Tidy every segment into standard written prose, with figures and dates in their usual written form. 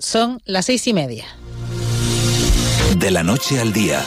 Son las 6:30. De la noche al día,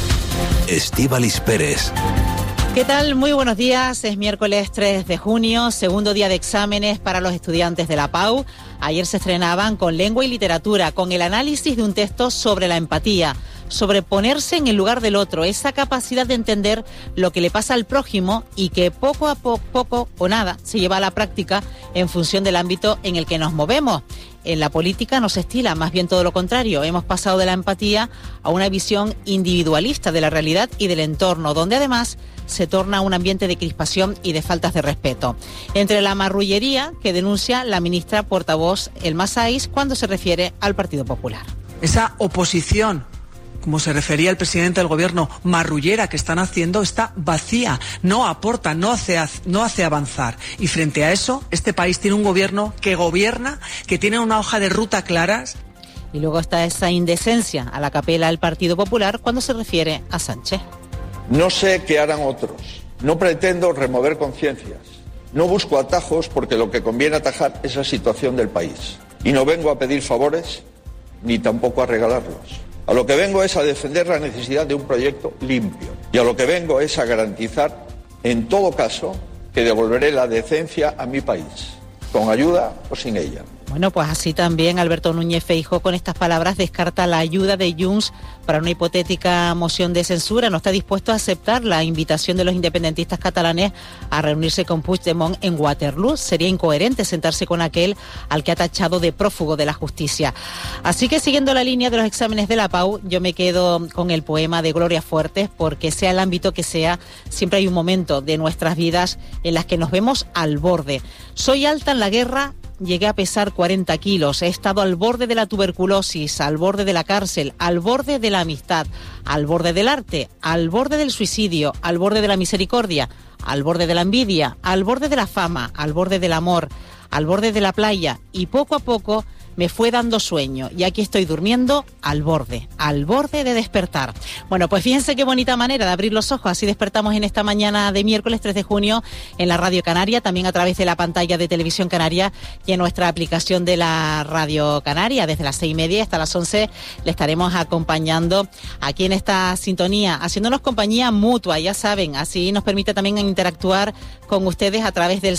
Estíbaliz Pérez. ¿Qué tal? Muy buenos días. Es miércoles 3 de junio, segundo día de exámenes para los estudiantes de la PAU. Ayer se estrenaban con lengua y literatura, con el análisis de un texto sobre la empatía, sobre ponerse en el lugar del otro, esa capacidad de entender lo que le pasa al prójimo y que poco a poco o nada se lleva a la práctica en función del ámbito en el que nos movemos. En la política no se estila, más bien todo lo contrario. Hemos pasado de la empatía a una visión individualista de la realidad y del entorno, donde además se torna un ambiente de crispación y de faltas de respeto. Entre la marrullería que denuncia la ministra portavoz Elma Saiz cuando se refiere al Partido Popular. Esa oposición, como se refería el presidente del gobierno, marrullera que están haciendo, está vacía, no aporta, no hace avanzar. Y frente a eso, este país tiene un gobierno que gobierna, que tiene una hoja de ruta claras. Y luego está esa indecencia a la que apela el Partido Popular cuando se refiere a Sánchez. No sé qué harán otros. No pretendo remover conciencias. No busco atajos porque lo que conviene atajar es la situación del país. Y no vengo a pedir favores ni tampoco a regalarlos. A lo que vengo es a defender la necesidad de un proyecto limpio. Y a lo que vengo es a garantizar, en todo caso, que devolveré la decencia a mi país, con ayuda o sin ella. Bueno, pues así también Alberto Núñez Feijóo con estas palabras descarta la ayuda de Junts para una hipotética moción de censura. No está dispuesto a aceptar la invitación de los independentistas catalanes a reunirse con Puigdemont en Waterloo. Sería incoherente sentarse con aquel al que ha tachado de prófugo de la justicia. Así que siguiendo la línea de los exámenes de la PAU, yo me quedo con el poema de Gloria Fuertes, porque sea el ámbito que sea, siempre hay un momento de nuestras vidas en las que nos vemos al borde. Soy alta en la guerra. Llegué a pesar 40 kilos, he estado al borde de la tuberculosis, al borde de la cárcel, al borde de la amistad, al borde del arte, al borde del suicidio, al borde de la misericordia, al borde de la envidia, al borde de la fama, al borde del amor, al borde de la playa, y poco a poco me fue dando sueño y aquí estoy durmiendo al borde de despertar. Bueno, pues fíjense qué bonita manera de abrir los ojos, así despertamos en esta mañana de miércoles 3 de junio en la Radio Canaria, también a través de la pantalla de Televisión Canaria y en nuestra aplicación de la Radio Canaria. Desde las 6:30 hasta las 11 le estaremos acompañando aquí en esta sintonía, haciéndonos compañía mutua, ya saben, así nos permite también interactuar con ustedes a través del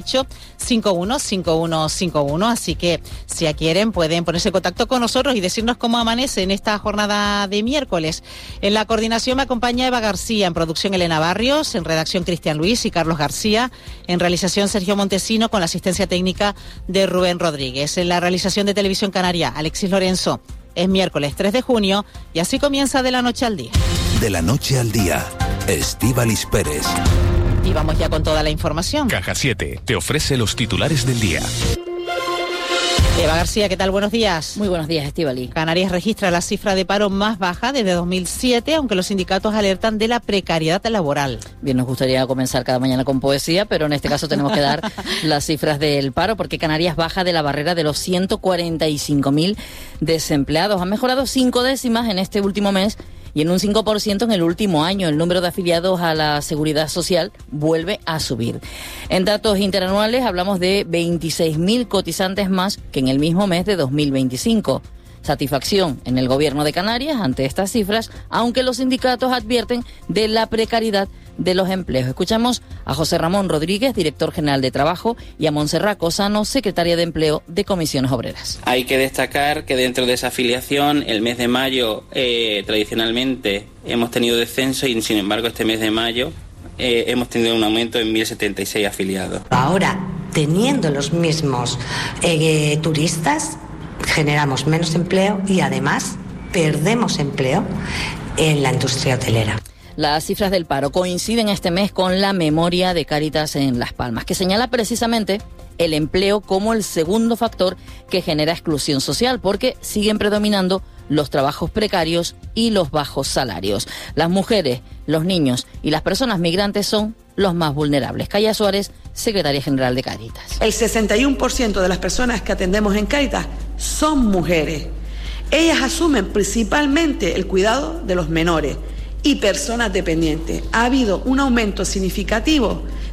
628-515151, así que si aquí quieren, pueden ponerse en contacto con nosotros y decirnos cómo amanece en esta jornada de miércoles. En la coordinación me acompaña Eva García, en producción Elena Barrios, en redacción Cristian Luis y Carlos García, en realización Sergio Montesino con la asistencia técnica de Rubén Rodríguez. En la realización de Televisión Canaria, Alexis Lorenzo. Es miércoles 3 de junio y así comienza De la Noche al Día. De la Noche al Día, Estíbaliz Pérez. Y vamos ya con toda la información. Caja 7 te ofrece los titulares del día. Eva García, ¿qué tal? Buenos días. Muy buenos días, Estíbaliz. Canarias registra la cifra de paro más baja desde 2007, aunque los sindicatos alertan de la precariedad laboral. Bien, nos gustaría comenzar cada mañana con poesía, pero en este caso tenemos que dar las cifras del paro, porque Canarias baja de la barrera de los 145.000 desempleados. Ha mejorado 5 décimas en este último mes y en un 5% en el último año. El número de afiliados a la Seguridad Social vuelve a subir. En datos interanuales hablamos de 26.000 cotizantes más que en el mismo mes de 2025. Satisfacción en el gobierno de Canarias ante estas cifras, aunque los sindicatos advierten de la precariedad de los empleos. Escuchamos a José Ramón Rodríguez, director general de Trabajo, y a Montserrat Cosano, secretaria de Empleo de Comisiones Obreras. Hay que destacar que dentro de esa afiliación, el mes de mayo tradicionalmente hemos tenido descenso y sin embargo este mes de mayo hemos tenido un aumento en 1.076 afiliados. Ahora, teniendo los mismos turistas, generamos menos empleo y además perdemos empleo en la industria hotelera. Las cifras del paro coinciden este mes con la memoria de Cáritas en Las Palmas, que señala precisamente el empleo como el segundo factor que genera exclusión social, porque siguen predominando los trabajos precarios y los bajos salarios. Las mujeres, los niños y las personas migrantes son los más vulnerables. Calla Suárez, secretaria general de Cáritas. El 61% de las personas que atendemos en Cáritas son mujeres. Ellas asumen principalmente el cuidado de los menores y personas dependientes. Ha habido un aumento significativo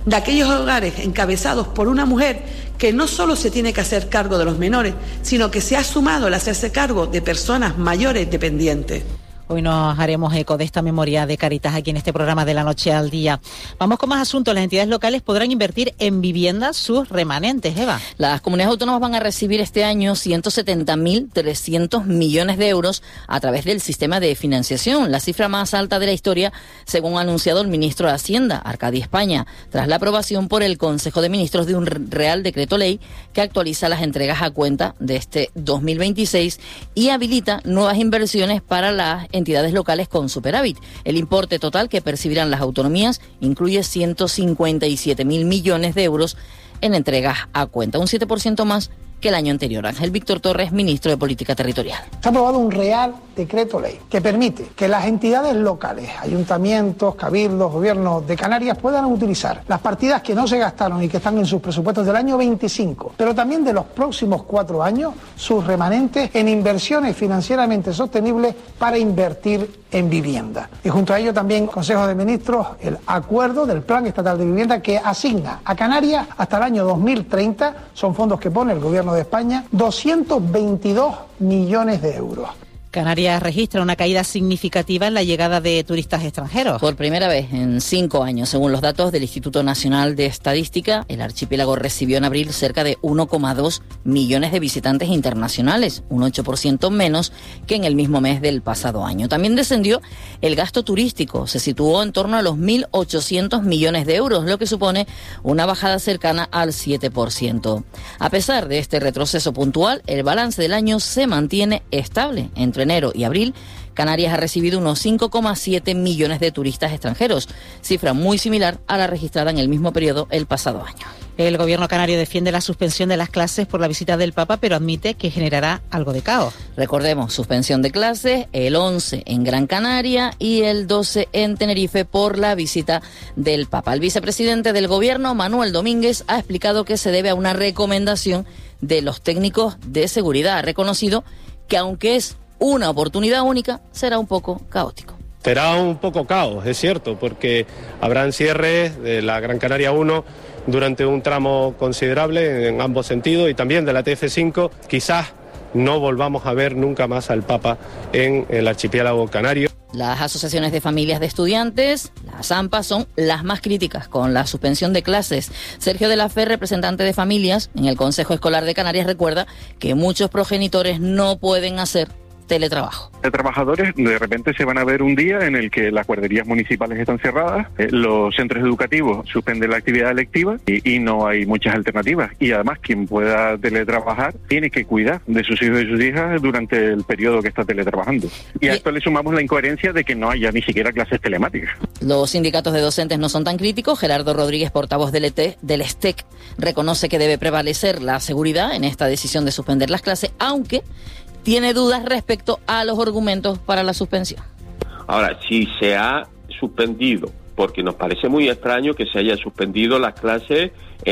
de aquellos hogares encabezados por una mujer que no solo se tiene que hacer cargo de los menores, sino que se ha sumado el hacerse cargo de personas mayores dependientes. Hoy nos haremos eco de esta memoria de Cáritas aquí en este programa de La Noche al Día. Vamos con más asuntos. Las entidades locales podrán invertir en viviendas sus remanentes, Eva. Las comunidades autónomas van a recibir este año 170.300 millones de euros a través del sistema de financiación, la cifra más alta de la historia, según ha anunciado el ministro de Hacienda, Arcadi España, tras la aprobación por el Consejo de Ministros de un Real Decreto Ley que actualiza las entregas a cuenta de este 2026 y habilita nuevas inversiones para las entidades locales con superávit. El importe total que percibirán las autonomías incluye 157.000 millones de euros en entregas a cuenta, un 7% más que el año anterior. Ángel Víctor Torres, ministro de Política Territorial. Se ha aprobado un Real Decreto Ley que permite que las entidades locales, ayuntamientos, cabildos, gobiernos de Canarias puedan utilizar las partidas que no se gastaron y que están en sus presupuestos del año 25, pero también de los próximos 4 años, sus remanentes en inversiones financieramente sostenibles para invertir en vivienda. Y junto a ello también Consejo de Ministros el acuerdo del Plan Estatal de Vivienda que asigna a Canarias hasta el año 2030, son fondos que pone el Gobierno de España, 222 millones de euros. Canarias registra una caída significativa en la llegada de turistas extranjeros. Por primera vez en 5 años, según los datos del Instituto Nacional de Estadística, el archipiélago recibió en abril cerca de 1,2 millones de visitantes internacionales, un 8% menos que en el mismo mes del pasado año. También descendió el gasto turístico, se situó en torno a los 1.800 millones de euros, lo que supone una bajada cercana al 7%. A pesar de este retroceso puntual, el balance del año se mantiene estable. Entre enero y abril, Canarias ha recibido unos 5,7 millones de turistas extranjeros, cifra muy similar a la registrada en el mismo periodo el pasado año. El gobierno canario defiende la suspensión de las clases por la visita del Papa, pero admite que generará algo de caos. Recordemos, suspensión de clases el 11 en Gran Canaria y el 12 en Tenerife por la visita del Papa. El vicepresidente del gobierno, Manuel Domínguez, ha explicado que se debe a una recomendación de los técnicos de seguridad. Ha reconocido que aunque es una oportunidad única, será un poco caótico. Será un poco caos, es cierto, porque habrán cierres de la Gran Canaria 1 durante un tramo considerable en ambos sentidos y también de la TF5. Quizás no volvamos a ver nunca más al Papa en el archipiélago canario. Las asociaciones de familias de estudiantes, las AMPA, son las más críticas con la suspensión de clases. Sergio de la Fe, representante de familias en el Consejo Escolar de Canarias, recuerda que muchos progenitores no pueden hacer teletrabajo. Los trabajadores de repente se van a ver un día en el que las guarderías municipales están cerradas, los centros educativos suspenden la actividad lectiva y no hay muchas alternativas. Y además quien pueda teletrabajar tiene que cuidar de sus hijos y sus hijas durante el periodo que está teletrabajando. Y a esto le sumamos la incoherencia de que no haya ni siquiera clases telemáticas. Los sindicatos de docentes no son tan críticos. Gerardo Rodríguez, portavoz del STEC, reconoce que debe prevalecer la seguridad en esta decisión de suspender las clases, aunque tiene dudas respecto a los argumentos para la suspensión. Ahora, si se ha suspendido, porque nos parece muy extraño que se haya suspendido las clases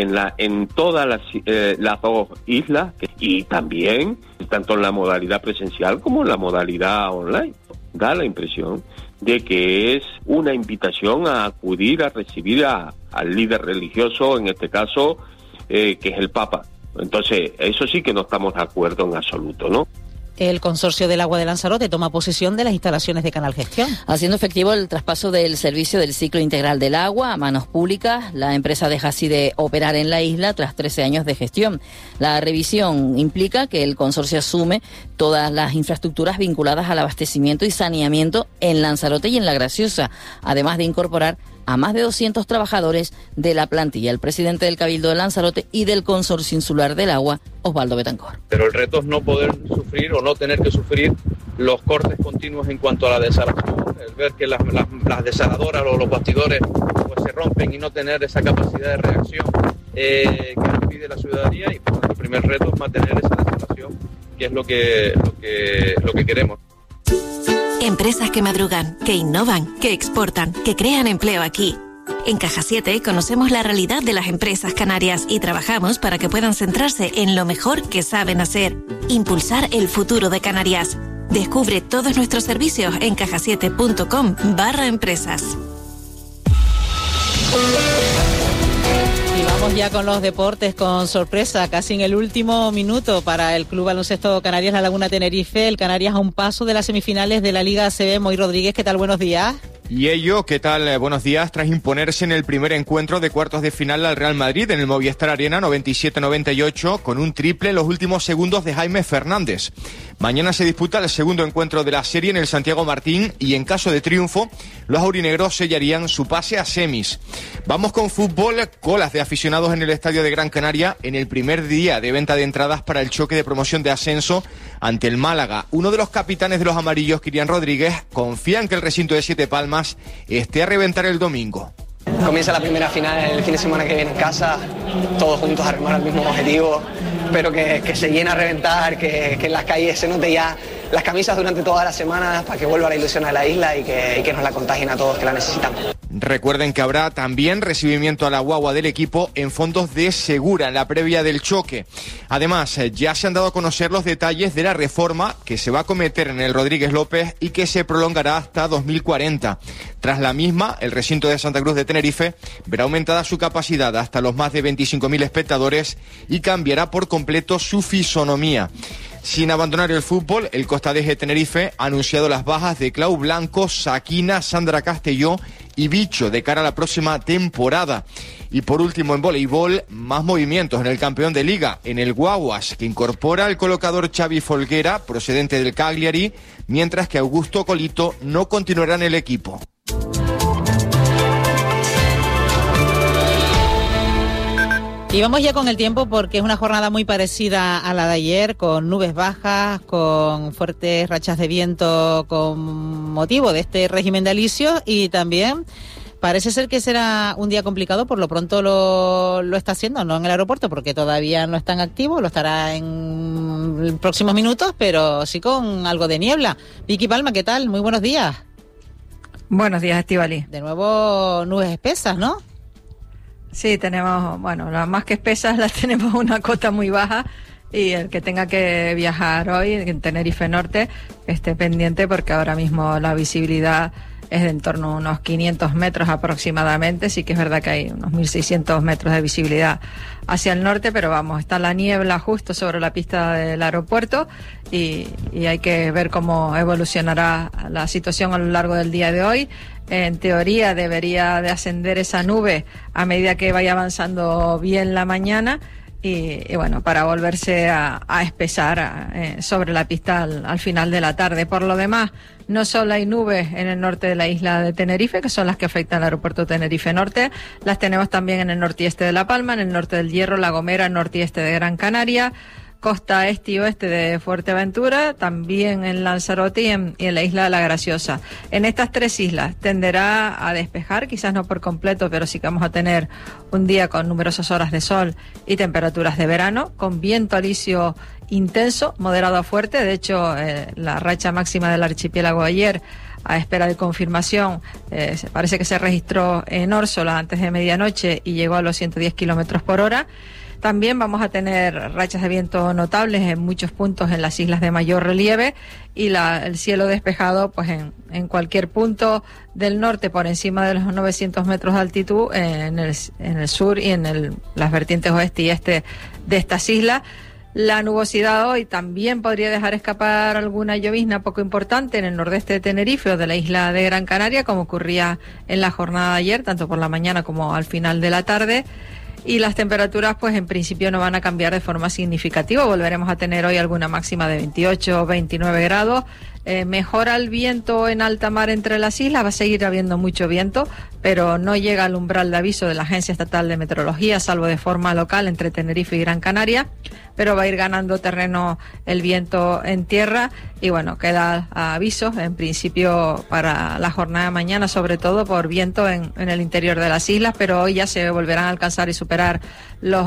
en todas las dos islas y también tanto en la modalidad presencial como en la modalidad online. Da la impresión de que es una invitación a acudir a recibir al líder religioso, en este caso, que es el Papa. Entonces, eso sí que no estamos de acuerdo en absoluto, ¿no? El Consorcio del Agua de Lanzarote toma posesión de las instalaciones de Canal Gestión. Haciendo efectivo el traspaso del servicio del ciclo integral del agua a manos públicas, la empresa deja así de operar en la isla tras 13 años de gestión. La revisión implica que el consorcio asume todas las infraestructuras vinculadas al abastecimiento y saneamiento en Lanzarote y en La Graciosa, además de incorporar a más de 200 trabajadores de la plantilla. El presidente del Cabildo de Lanzarote y del Consorcio Insular del Agua, Osvaldo Betancor. Pero el reto es no poder sufrir o no tener que sufrir los cortes continuos en cuanto a la desalación, el ver que las desaladoras o los bastidores pues se rompen y no tener esa capacidad de reacción que nos pide la ciudadanía, y por tanto el primer reto es mantener esa desalación, que es lo que queremos. Empresas que madrugan, que innovan, que exportan, que crean empleo aquí. En Caja 7 conocemos la realidad de las empresas canarias y trabajamos para que puedan centrarse en lo mejor que saben hacer. Impulsar el futuro de Canarias. Descubre todos nuestros servicios en cajasiete.com/empresas. Vamos ya con los deportes, con sorpresa, casi en el último minuto para el Club Baloncesto Canarias La Laguna Tenerife. El Canarias a un paso de las semifinales de la Liga ACB. Moy Rodríguez, ¿qué tal? Buenos días. Y ello, ¿qué tal? Buenos días. Tras imponerse en el primer encuentro de cuartos de final al Real Madrid en el Movistar Arena 97-98 con un triple en los últimos segundos de Jaime Fernández. Mañana se disputa el segundo encuentro de la serie en el Santiago Martín y en caso de triunfo, los aurinegros sellarían su pase a semis. Vamos con fútbol, colas de aficionados en el estadio de Gran Canaria en el primer día de venta de entradas para el choque de promoción de ascenso ante el Málaga. Uno de los capitanes de los amarillos, Kirian Rodríguez, confía en que el recinto de Siete Palmas esté a reventar el domingo. Comienza la primera final el fin de semana que viene en casa, todos juntos a remar al mismo objetivo. Espero que se llene a reventar, que en las calles se note ya las camisas durante toda la semana para que vuelva la ilusión a la isla y que nos la contagien a todos que la necesitamos. Recuerden que habrá también recibimiento a la guagua del equipo en fondos de Segura en la previa del choque. Además, ya se han dado a conocer los detalles de la reforma que se va a cometer en el Rodríguez López y que se prolongará hasta 2040. Tras la misma, el recinto de Santa Cruz de Tenerife verá aumentada su capacidad hasta los más de 25.000 espectadores y cambiará por completo su fisonomía. Sin abandonar el fútbol, el Costa de Tenerife ha anunciado las bajas de Clau Blanco, Saquina, Sandra Castelló y Bicho de cara a la próxima temporada. Y por último, en voleibol, más movimientos en el campeón de liga, en el Guaguas, que incorpora al colocador Xavi Folguera, procedente del Cagliari, mientras que Augusto Colito no continuará en el equipo. Y vamos ya con el tiempo porque es una jornada muy parecida a la de ayer, con nubes bajas, con fuertes rachas de viento con motivo de este régimen de alisios y también parece ser que será un día complicado, por lo pronto lo está haciendo, no en el aeropuerto porque todavía no está en activo, lo estará en próximos minutos, pero sí con algo de niebla. Vicky Palma, ¿qué tal? Muy buenos días. Buenos días, Estíbaliz. De nuevo nubes espesas, ¿no? Sí, tenemos, bueno, las más que espesas las tenemos una cota muy baja y el que tenga que viajar hoy en Tenerife Norte esté pendiente porque ahora mismo la visibilidad es de en torno a unos 500 metros aproximadamente, sí que es verdad que hay unos 1.600 metros de visibilidad hacia el norte, pero vamos, está la niebla justo sobre la pista del aeropuerto y hay que ver cómo evolucionará la situación a lo largo del día de hoy. En teoría debería de ascender esa nube a medida que vaya avanzando bien la mañana y bueno, para volverse a espesar sobre la pista al final de la tarde. Por lo demás, no solo hay nubes en el norte de la isla de Tenerife, que son las que afectan al aeropuerto Tenerife Norte, las tenemos también en el norte y este de La Palma, en el norte del Hierro, La Gomera, norte y este de Gran Canaria, costa este y oeste de Fuerteventura, también en Lanzarote y en la isla de La Graciosa. En estas tres islas tenderá a despejar, quizás no por completo, pero sí que vamos a tener un día con numerosas horas de sol y temperaturas de verano, con viento alisio intenso, moderado a fuerte. De hecho, la racha máxima del archipiélago ayer, a espera de confirmación, parece que se registró en Órsola antes de medianoche y llegó a los 110 kilómetros por hora. También vamos a tener rachas de viento notables en muchos puntos en las islas de mayor relieve y el cielo despejado pues en cualquier punto del norte por encima de los 900 metros de altitud, en el sur y en las vertientes oeste y este de estas islas. La nubosidad hoy también podría dejar escapar alguna llovizna poco importante en el nordeste de Tenerife o de la isla de Gran Canaria, como ocurría en la jornada de ayer, tanto por la mañana como al final de la tarde. Y las temperaturas pues en principio no van a cambiar de forma significativa. Volveremos a tener hoy alguna máxima de 28 o 29 grados. Mejora el viento en alta mar entre las islas, va a seguir habiendo mucho viento, pero no llega al umbral de aviso de la Agencia Estatal de Meteorología, salvo de forma local entre Tenerife y Gran Canaria, pero va a ir ganando terreno el viento en tierra y bueno, queda aviso en principio para la jornada de mañana, sobre todo por viento en el interior de las islas, pero hoy ya se volverán a alcanzar y superar los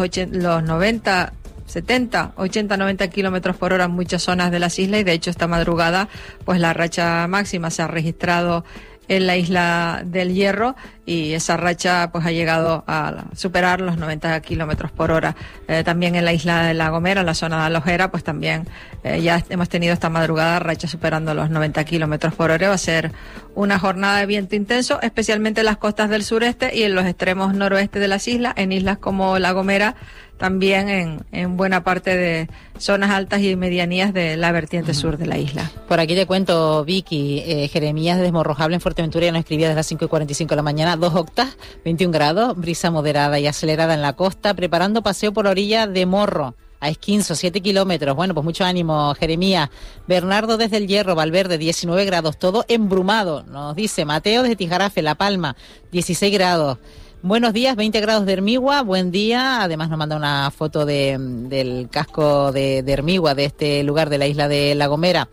90, 70, 80, 90 kilómetros por hora en muchas zonas de las islas y de hecho esta madrugada pues la racha máxima se ha registrado en la isla del Hierro y esa racha pues ha llegado a superar los 90 kilómetros por hora. También en la isla de La Gomera, en la zona de Alojera, pues también ya hemos tenido esta madrugada rachas superando los 90 kilómetros por hora. Va a ser una jornada de viento intenso, especialmente en las costas del sureste y en los extremos noroeste de las islas, en islas como La Gomera, también en buena parte de zonas altas y medianías de la vertiente sur de la isla. Por aquí te cuento, Vicky, Jeremías de Morrojable en Fuerteventura ya nos escribía desde las 5:45 de la mañana, 2 octas, 21 grados, brisa moderada y acelerada en la costa, preparando paseo por la orilla de Morro, a Esquinzo, 7 kilómetros. Bueno, pues mucho ánimo, Jeremías. Bernardo desde El Hierro, Valverde, 19 grados, todo embrumado, nos dice. Mateo desde Tijarafe, La Palma, 16 grados. Buenos días, 20 grados de Hermigua, buen día. Además nos manda una foto del casco de Hermigua, de este lugar de la isla de La Gomera.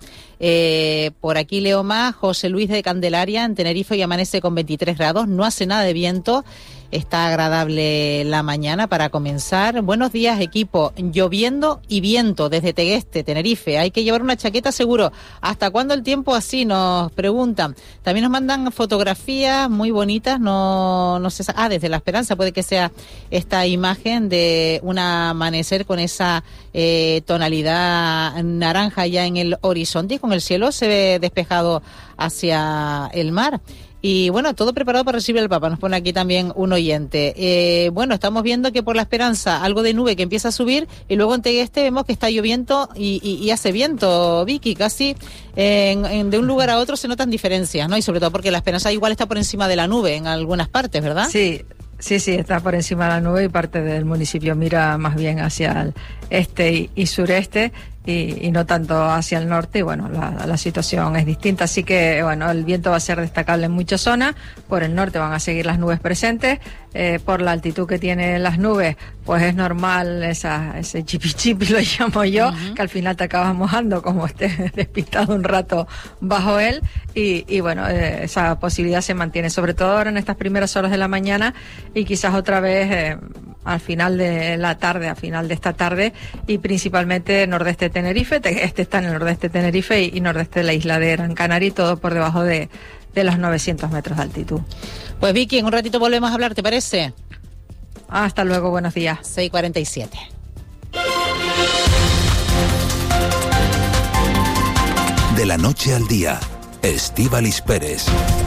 Por aquí leo más, José Luis de Candelaria, en Tenerife, y amanece con 23 grados, no hace nada de viento, está agradable la mañana para comenzar. Buenos días, equipo, lloviendo y viento desde Tegueste, Tenerife, hay que llevar una chaqueta seguro. ¿Hasta cuándo el tiempo así? Nos preguntan. También nos mandan fotografías muy bonitas, no sé, desde La Esperanza puede que sea esta imagen de un amanecer con esa tonalidad naranja ya en el horizonte, y con el cielo se ve despejado hacia el mar. Y bueno, todo preparado para recibir al Papa, nos pone aquí también un oyente. Bueno, estamos viendo que por La Esperanza algo de nube que empieza a subir, y luego en Tegueste vemos que está lloviendo y hace viento, Vicky, casi de un lugar a otro se notan diferencias, ¿no? Y sobre todo porque La Esperanza igual está por encima de la nube en algunas partes, ¿verdad? Sí, está por encima de la nube, y parte del municipio mira más bien hacia el este y sureste, y no tanto hacia el norte, y bueno, la situación es distinta, así que bueno, el viento va a ser destacable en muchas zonas. Por el norte van a seguir las nubes presentes, por la altitud que tienen las nubes, pues es normal ese chipi lo llamo yo, que al final te acabas mojando como estés despistado un rato bajo él, y bueno, esa posibilidad se mantiene, sobre todo ahora en estas primeras horas de la mañana, y quizás otra vez al final de la tarde, al final de esta tarde, y principalmente nordeste de Tenerife. Este está en el nordeste de Tenerife y nordeste de la isla de Gran Canaria, y todo por debajo de los 900 metros de altitud. Pues Vicky, en un ratito volvemos a hablar, ¿te parece? Hasta luego, buenos días. 6:47. De la noche al día, Estíbaliz Pérez.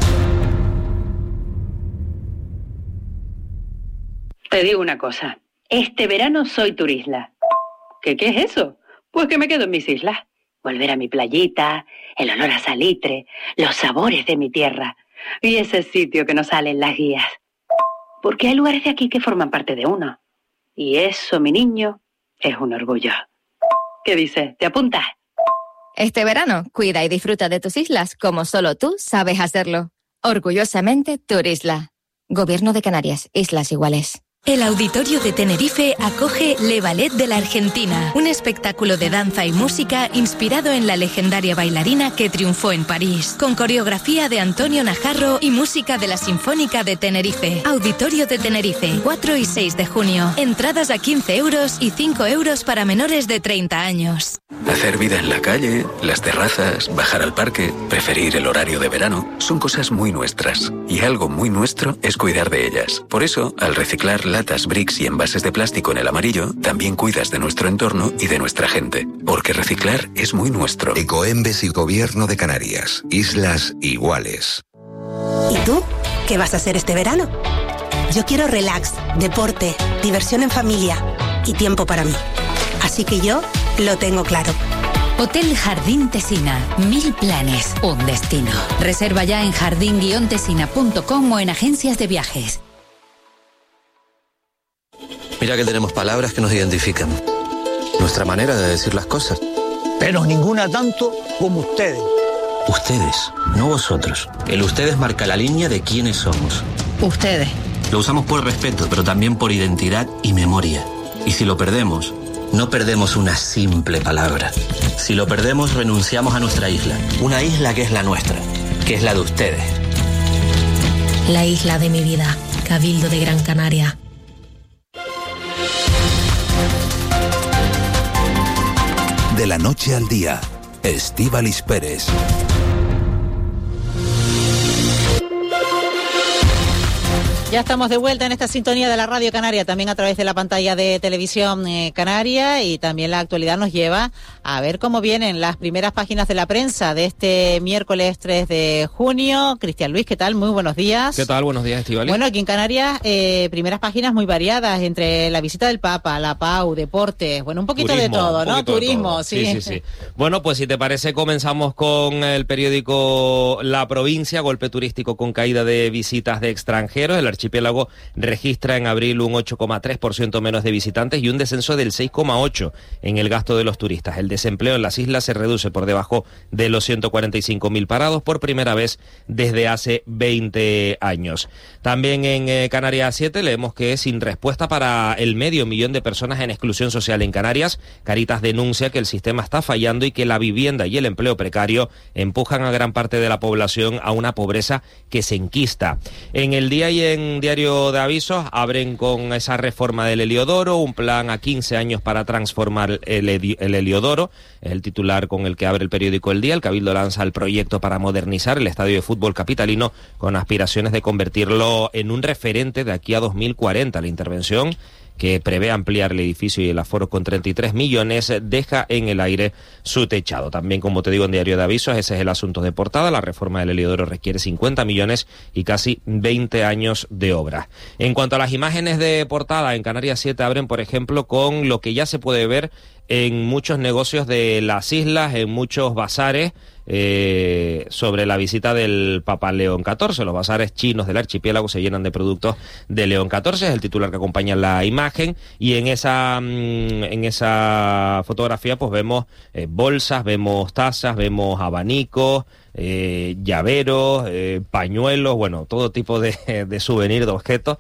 Te digo una cosa, este verano soy turisla. ¿Qué es eso? Pues que me quedo en mis islas. Volver a mi playita, el olor a salitre, los sabores de mi tierra y ese sitio que nos sale en las guías. Porque hay lugares de aquí que forman parte de uno. Y eso, mi niño, es un orgullo. ¿Qué dices? ¿Te apuntas? Este verano, cuida y disfruta de tus islas como solo tú sabes hacerlo. Orgullosamente Turisla. Gobierno de Canarias, Islas Iguales. El Auditorio de Tenerife acoge Le Ballet de la Argentina, un espectáculo de danza y música inspirado en la legendaria bailarina que triunfó en París, con coreografía de Antonio Najarro y música de la Sinfónica de Tenerife. Auditorio de Tenerife, 4 y 6 de junio. Entradas a 15 euros y 5 euros para menores de 30 años. Hacer vida en la calle, las terrazas, bajar al parque, preferir el horario de verano, son cosas muy nuestras. Y algo muy nuestro es cuidar de ellas. Por eso, al reciclar latas, bricks y envases de plástico en el amarillo, también cuidas de nuestro entorno y de nuestra gente. Porque reciclar es muy nuestro. Ecoembes y Gobierno de Canarias. Islas Iguales. ¿Y tú? ¿Qué vas a hacer este verano? Yo quiero relax, deporte, diversión en familia y tiempo para mí. Así que yo lo tengo claro. Hotel Jardín Tesina. 1000 planes, un destino. Reserva ya en jardin-tesina.com o en agencias de viajes. Mira que tenemos palabras que nos identifican. Nuestra manera de decir las cosas. Pero ninguna tanto como ustedes. Ustedes, no vosotros. El ustedes marca la línea de quiénes somos. Ustedes. Lo usamos por respeto, pero también por identidad y memoria. Y si lo perdemos, no perdemos una simple palabra. Si lo perdemos, renunciamos a nuestra isla. Una isla que es la nuestra, que es la de ustedes. La isla de mi vida. Cabildo de Gran Canaria. De la noche al día, Estíbaliz Pérez. Ya estamos de vuelta en esta sintonía de la Radio Canaria, también a través de la pantalla de Televisión Canaria, y también la actualidad nos lleva a ver cómo vienen las primeras páginas de la prensa de este miércoles 3 de junio. Cristian Luis, ¿qué tal? Muy buenos días. ¿Qué tal? Buenos días, Estíbaliz. Bueno, aquí en Canarias, primeras páginas muy variadas, entre la visita del Papa, la PAU, deportes, bueno, un poquito de todo, ¿no? Turismo, sí. Sí. Bueno, pues si te parece, comenzamos con el periódico La Provincia, golpe turístico con caída de visitas de extranjeros. El archipiélago registra en abril un 8,3% menos de visitantes y un descenso del 6,8% en el gasto de los turistas. El desempleo en las islas se reduce por debajo de los 145.000 parados por primera vez desde hace 20 años. También en Canarias 7 leemos que sin respuesta para el 500.000 de personas en exclusión social en Canarias, Caritas denuncia que el sistema está fallando y que la vivienda y el empleo precario empujan a gran parte de la población a una pobreza que se enquista. En El Día y en Diario de Avisos abren con esa reforma del Heliodoro, un plan a 15 años para transformar el Heliodoro. Es el titular con el que abre el periódico El Día. El Cabildo lanza el proyecto para modernizar el estadio de fútbol capitalino con aspiraciones de convertirlo en un referente de aquí a 2040. La intervención, que prevé ampliar el edificio y el aforo con 33 millones, deja en el aire su techado. También, como te digo, en Diario de Avisos, ese es el asunto de portada. La reforma del Heliodoro requiere 50 millones y casi 20 años de obra. En cuanto a las imágenes de portada, en Canarias 7 abren, por ejemplo, con lo que ya se puede ver en muchos negocios de las islas, en muchos bazares, sobre la visita del Papa León XIV. Los bazares chinos del archipiélago se llenan de productos de León XIV, es el titular que acompaña la imagen, y en esa fotografía pues vemos bolsas, vemos tazas, vemos abanicos, llaveros, pañuelos, bueno, todo tipo de souvenir, de objetos,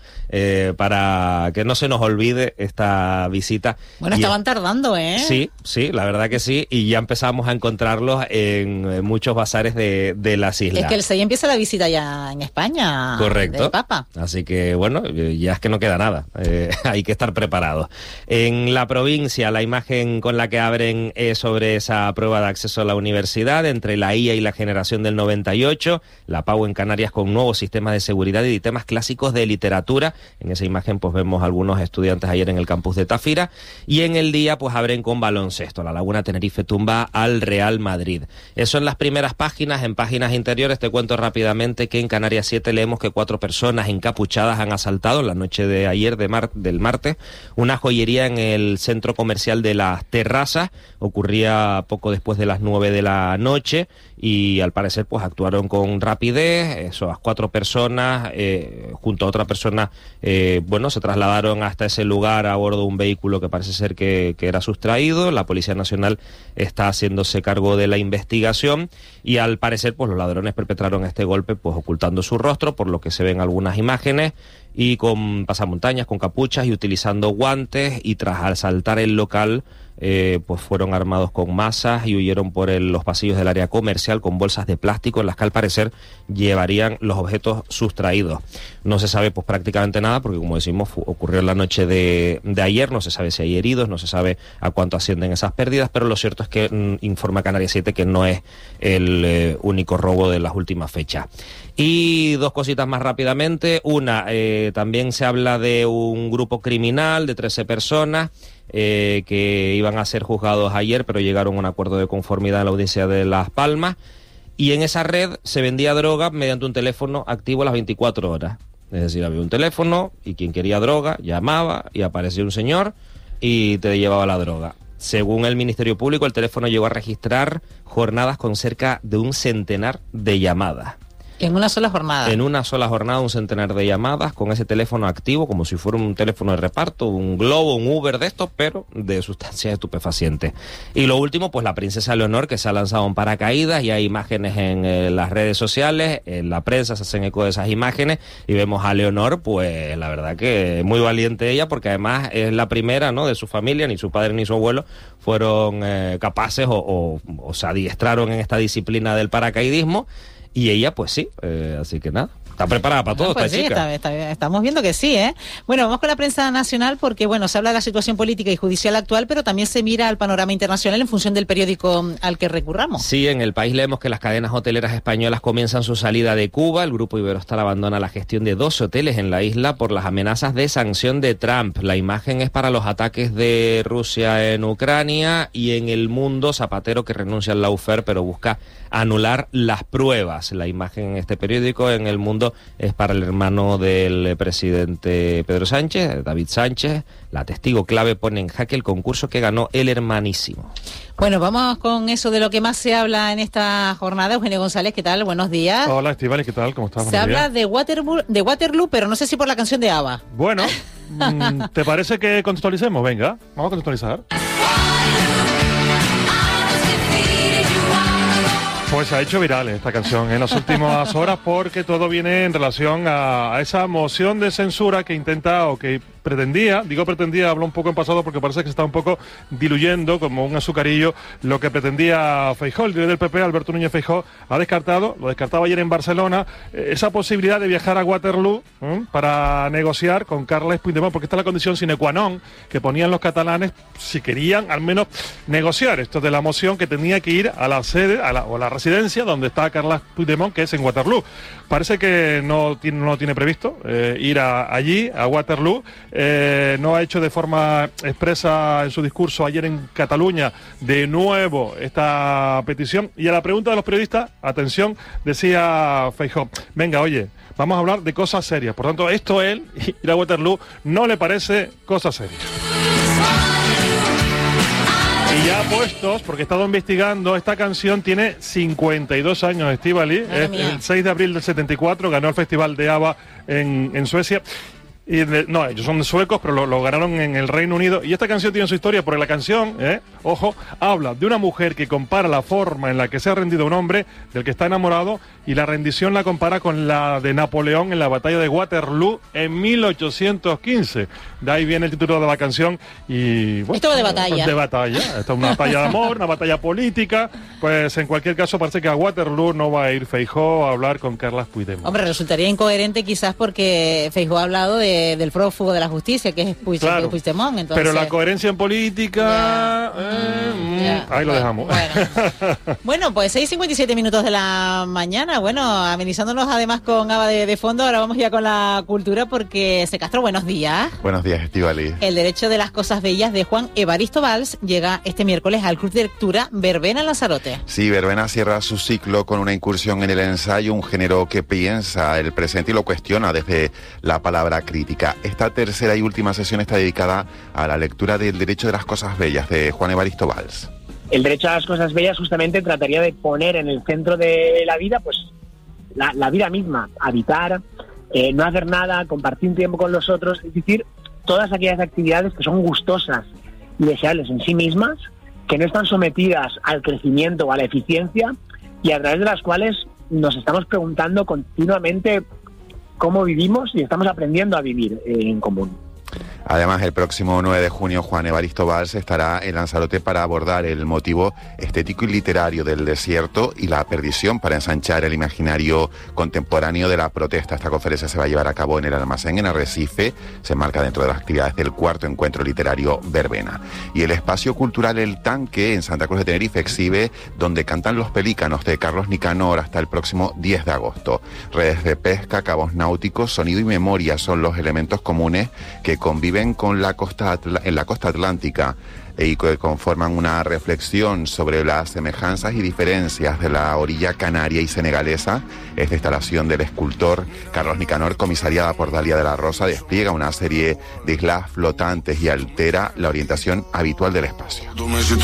para que no se nos olvide esta visita. Bueno, estaban tardando, ¿eh? Sí, la verdad que sí, y ya empezamos a encontrarlos en muchos bazares de las islas. Es que el 6 empieza la visita ya en España. Correcto. Del Papa. Así que, bueno, ya es que no queda nada, hay que estar preparados. En La Provincia, la imagen con la que abren es sobre esa prueba de acceso a la universidad entre la IA y la generación del 98, la PAU en Canarias con nuevos sistemas de seguridad y temas clásicos de literatura. En esa imagen pues vemos algunos estudiantes ayer en el campus de Tafira, y en El Día pues abren con baloncesto. La Laguna Tenerife tumba al Real Madrid. Eso en las primeras páginas. En páginas interiores te cuento rápidamente que en Canarias 7 leemos que 4 personas encapuchadas han asaltado la noche de ayer del martes una joyería en el centro comercial de Las Terrazas. Ocurría poco después de las 9 de la noche y al parecer pues actuaron con rapidez. Esas 4 personas junto a otra persona se trasladaron hasta ese lugar a bordo de un vehículo que parece ser que era sustraído. La Policía Nacional está haciéndose cargo de la investigación y al parecer pues los ladrones perpetraron este golpe pues ocultando su rostro, por lo que se ven algunas imágenes, y con pasamontañas, con capuchas y utilizando guantes, y tras asaltar el local pues fueron armados con masas y huyeron por los pasillos del área comercial con bolsas de plástico en las que al parecer llevarían los objetos sustraídos. No se sabe pues prácticamente nada porque, como decimos, ocurrió en la noche de ayer. No se sabe si hay heridos, no se sabe a cuánto ascienden esas pérdidas, pero lo cierto es que informa Canarias 7 que no es el único robo de las últimas fechas. Y 2 cositas más rápidamente. Una, también se habla de un grupo criminal de 13 personas que iban a ser juzgados ayer, pero llegaron a un acuerdo de conformidad en la audiencia de Las Palmas. Y en esa red se vendía droga mediante un teléfono activo a las 24 horas. Es decir, había un teléfono y quien quería droga llamaba y aparecía un señor y te llevaba la droga. Según el Ministerio Público, el teléfono llegó a registrar jornadas con cerca de un centenar de llamadas. En una sola jornada. En una sola jornada, un centenar de llamadas con ese teléfono activo, como si fuera un teléfono de reparto, un Globo, un Uber de estos, pero de sustancias estupefacientes. Y lo último, pues la princesa Leonor, que se ha lanzado en paracaídas, y hay imágenes en las redes sociales, en la prensa se hacen eco de esas imágenes, y vemos a Leonor, pues la verdad que muy valiente ella, porque además es la primera, ¿no?, de su familia. Ni su padre ni su abuelo fueron capaces o se adiestraron en esta disciplina del paracaidismo. Y ella, pues sí, así que nada, Está preparada para todo, pues esta sí, chica. estamos viendo que sí, ¿eh? Bueno, vamos con la prensa nacional porque, bueno, se habla de la situación política y judicial actual, pero también se mira al panorama internacional en función del periódico al que recurramos. Sí, en El País leemos que las cadenas hoteleras españolas comienzan su salida de Cuba. El grupo Iberostar abandona la gestión de 2 hoteles en la isla por las amenazas de sanción de Trump. La imagen es para los ataques de Rusia en Ucrania. Y en El Mundo, Zapatero que renuncia al lawfare pero busca anular las pruebas. La imagen en este periódico, en El Mundo, es para el hermano del presidente Pedro Sánchez, David Sánchez. La testigo clave pone en jaque el concurso que ganó el hermanísimo. Bueno, vamos con eso de lo que más se habla en esta jornada. Eugenio González, ¿qué tal? Buenos días. Hola, Estíbaliz, ¿qué tal? ¿Cómo estás? Se habla de Waterloo, pero no sé si por la canción de ABBA. Bueno, ¿te parece que contextualicemos? Venga, vamos a contextualizar. Pues se ha hecho viral esta canción en las últimas horas porque todo viene en relación a esa moción de censura que intenta o que pretendía, hablo un poco en pasado porque parece que se está un poco diluyendo como un azucarillo lo que pretendía Feijóo. El líder del PP, Alberto Núñez Feijóo, lo descartaba ayer en Barcelona, esa posibilidad de viajar a Waterloo para negociar con Carles Puigdemont, porque esta es la condición sine qua non que ponían los catalanes si querían al menos negociar esto de la moción, que tenía que ir a la sede o la residencia donde está Carles Puigdemont, que es en Waterloo. Parece que no tiene previsto ir allí, a Waterloo. No ha hecho de forma expresa en su discurso ayer en Cataluña de nuevo esta petición. Y a la pregunta de los periodistas, atención, decía Feijóo, venga, oye, vamos a hablar de cosas serias. Por tanto, esto él, ir a Waterloo, no le parece cosa seria. Y ya puestos, porque he estado investigando, esta canción tiene 52 años, Estíbaliz. El 6 de abril del 74 ganó el Festival de ABBA en Suecia. No, ellos son suecos, pero lo ganaron en el Reino Unido. Y esta canción tiene su historia, porque la canción, ojo, habla de una mujer que compara la forma en la que se ha rendido un hombre del que está enamorado, y la rendición la compara con la de Napoleón en la batalla de Waterloo en 1815. De ahí viene el título de la canción. Y bueno, esto de batalla. De batalla. Esto es una batalla de amor, una batalla política. Pues en cualquier caso parece que a Waterloo no va a ir Feijóo a hablar con Carles Puigdemont. Hombre, resultaría incoherente quizás porque Feijóo ha hablado del prófugo de la justicia, que es Puigdemont. Entonces... Pero la coherencia en política... ahí lo dejamos. Bueno, pues 6:57 minutos de la mañana. Bueno, amenizándonos además con ABBA de fondo, ahora vamos ya con la cultura porque Se Castro, buenos días. Buenos días, Estíbaliz. El derecho de las cosas bellas de Juan Evaristo Valls llega este miércoles al Club de Lectura Verbena en Lanzarote. Sí, Verbena cierra su ciclo con una incursión en el ensayo, un género que piensa el presente y lo cuestiona desde la palabra crítica. Esta tercera y última sesión está dedicada a la lectura del derecho de las cosas bellas de Juan Evaristo Valls. El derecho a las cosas bellas justamente trataría de poner en el centro de la vida, pues, la vida misma, habitar, no hacer nada, compartir un tiempo con los otros, es decir, todas aquellas actividades que son gustosas y deseables en sí mismas, que no están sometidas al crecimiento o a la eficiencia, y a través de las cuales nos estamos preguntando continuamente cómo vivimos y estamos aprendiendo a vivir en común. Además, el próximo 9 de junio, Juan Evaristo Valls estará en Lanzarote para abordar el motivo estético y literario del desierto y la perdición, para ensanchar el imaginario contemporáneo de la protesta. Esta conferencia se va a llevar a cabo en el Almacén, en Arrecife. Se marca dentro de las actividades del cuarto encuentro literario Verbena. Y el espacio cultural El Tanque, en Santa Cruz de Tenerife, exhibe Donde cantan los pelícanos, de Carlos Nicanor, hasta el próximo 10 de agosto. Redes de pesca, cabos náuticos, sonido y memoria son los elementos comunes que conviven en la costa atlántica y que conforman una reflexión sobre las semejanzas y diferencias de la orilla canaria y senegalesa. Esta instalación del escultor Carlos Nicanor, comisariada por Dalia de la Rosa, despliega una serie de islas flotantes y altera la orientación habitual del espacio.